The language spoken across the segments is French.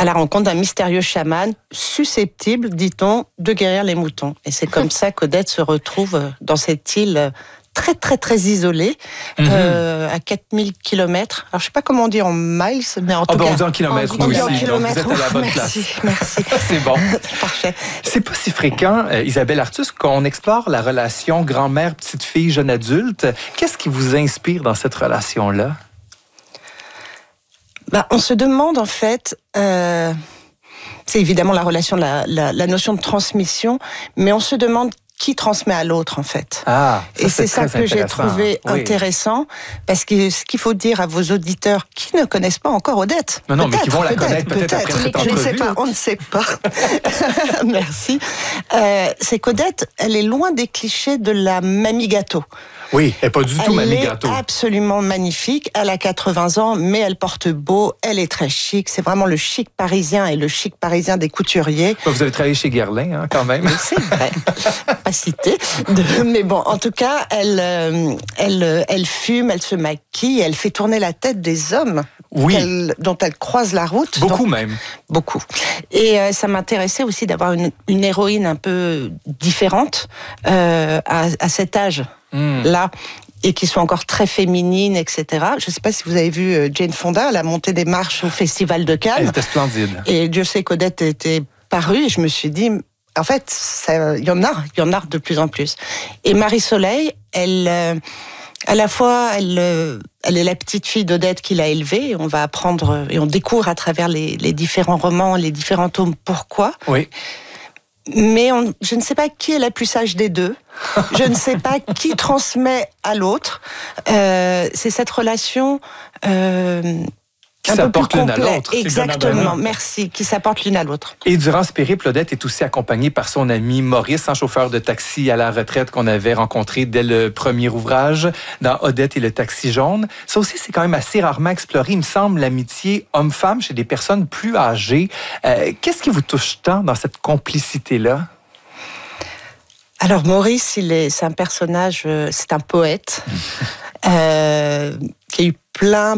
à la rencontre d'un mystérieux chaman susceptible, dit-on, de guérir les moutons. Et c'est comme ça qu'Odette se retrouve dans cette île très, très, très isolée, à 4000 km. Alors, je ne sais pas comment on dit en miles, mais en tout cas... on dit en kilomètres, nous aussi. Donc, vous êtes à la bonne merci, place. Merci. C'est bon. Parfait. C'est pas si fréquent, Isabelle Arthus, qu'on explore la relation grand-mère, petite-fille, jeune adulte. Qu'est-ce qui vous inspire dans cette relation-là? On se demande, en fait... c'est évidemment la relation, la notion de transmission, mais on se demande qui transmet à l'autre, en fait. Et c'est ça que j'ai trouvé intéressant, parce que ce qu'il faut dire à vos auditeurs qui ne connaissent pas encore Odette. Non, mais qui vont la connaître peut-être après cette entrevue. Je ne sais pas, on ne sait pas. Merci. C'est qu'Odette, elle est loin des clichés de la mamie gâteau. Oui, elle n'est pas du tout mamie gâteau. Elle est absolument magnifique. Elle a 80 ans, mais elle porte beau. Elle est très chic. C'est vraiment le chic parisien et le chic parisien des couturiers. Vous avez travaillé chez Guerlain, hein, quand même. C'est vrai. Pas cité. Mais bon, en tout cas, elle fume, elle se maquille, elle fait tourner la tête des hommes dont elle croise la route. Beaucoup même. Beaucoup. Et ça m'intéressait aussi d'avoir une héroïne un peu différente à cet âge. Là, et qui sont encore très féminines, etc. Je ne sais pas si vous avez vu Jane Fonda, elle a monté des marches au Festival de Cannes. Elle était splendide. Et Dieu sait qu'Odette était parue, et je me suis dit, en fait, il y en a de plus en plus. Et Marie-Soleil, elle, à la fois, elle est la petite fille d'Odette qui l'a élevée, et on va apprendre, et on découvre à travers les différents romans, les différents tomes, pourquoi. Oui. Mais je ne sais pas qui est la plus sage des deux. Je ne sais pas qui transmet à l'autre. C'est cette relation qui s'apporte l'une à l'autre. Exactement, merci. Qui s'apporte l'une à l'autre. Et durant ce périple, Odette est aussi accompagnée par son ami Maurice, un chauffeur de taxi à la retraite qu'on avait rencontré dès le premier ouvrage, dans Odette et le taxi jaune. Ça aussi, c'est quand même assez rarement exploré, il me semble, l'amitié homme-femme chez des personnes plus âgées. Qu'est-ce qui vous touche tant dans cette complicité-là? Alors Maurice, c'est un personnage, c'est un poète qui a eu plein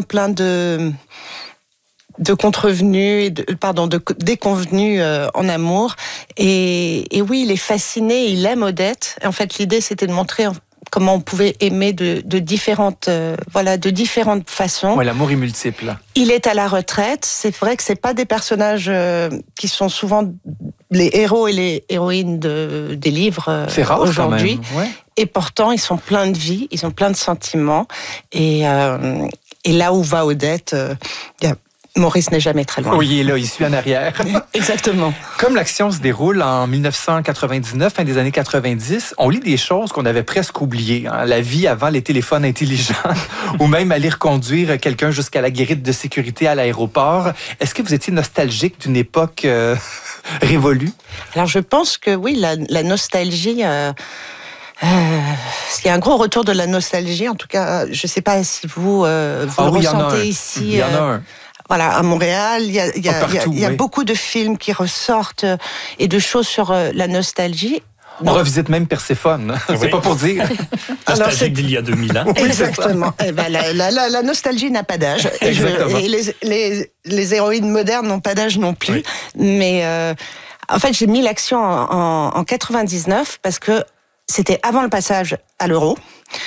de contrevenus, de déconvenus en amour. Et oui, il est fasciné, il aime Odette. En fait, l'idée, c'était de montrer comment on pouvait aimer de différentes façons. Oui, l'amour est multiple. Il est à la retraite. C'est vrai que c'est pas des personnages qui sont souvent les héros et les héroïnes des livres c'est rare aujourd'hui. Quand même. Ouais. Et pourtant, ils sont pleins de vie, ils ont plein de sentiments. Et là où va Odette, Maurice n'est jamais très loin. Oui, il est là, il suit en arrière. Exactement. Comme l'action se déroule en 1999, fin des années 90, on lit des choses qu'on avait presque oubliées. Hein. La vie avant les téléphones intelligents, ou même aller reconduire quelqu'un jusqu'à la guérite de sécurité à l'aéroport. Est-ce que vous étiez nostalgique d'une époque révolue? Alors, je pense que oui, la nostalgie... il y a un gros retour de la nostalgie. En tout cas, je ne sais pas si vous le ressentez ici. Il y en a un. Voilà, à Montréal, il y a beaucoup de films qui ressortent et de choses sur la nostalgie. On revisite même Perséphone, c'est pas pour dire. Nostalgique d'il y a 2000 ans. Exactement. La nostalgie n'a pas d'âge. Et les héroïnes modernes n'ont pas d'âge non plus. Oui. Mais en fait, j'ai mis l'action en 99 parce que c'était avant le passage à l'euro.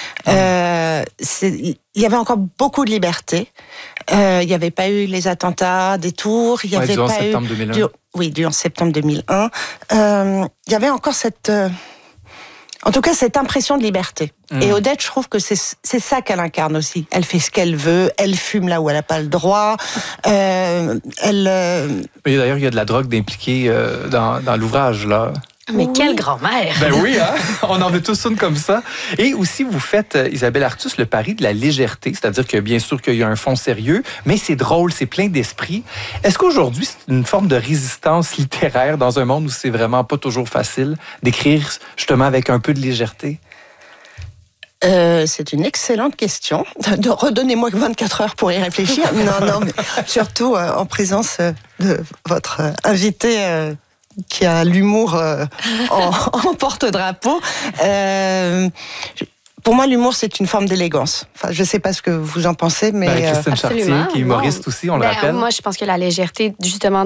Il y avait encore beaucoup de liberté. Il n'y avait pas eu les attentats des tours. Il y avait du 11 septembre 2001. Du 11 septembre 2001. Il y avait encore en tout cas, cette impression de liberté. Et Odette, je trouve que c'est ça qu'elle incarne aussi. Elle fait ce qu'elle veut, elle fume là où elle n'a pas le droit. D'ailleurs, il y a de la drogue impliquée dans l'ouvrage, là. Mais quelle grand-mère! Ben oui, hein? On en veut tous une comme ça. Et aussi, vous faites, Isabelle Arthus, le pari de la légèreté, c'est-à-dire que bien sûr qu'il y a un fond sérieux, mais c'est drôle, c'est plein d'esprit. Est-ce qu'aujourd'hui, c'est une forme de résistance littéraire dans un monde où c'est vraiment pas toujours facile d'écrire justement avec un peu de légèreté? C'est une excellente question. Redonnez-moi 24 heures pour y réfléchir. Non, mais surtout en présence de votre invité... qui a l'humour en porte-drapeau. Pour moi, l'humour, c'est une forme d'élégance. Enfin, je ne sais pas ce que vous en pensez, mais... Christine Chartier, qui est humoriste aussi, on le rappelle. Moi, je pense que la légèreté, justement,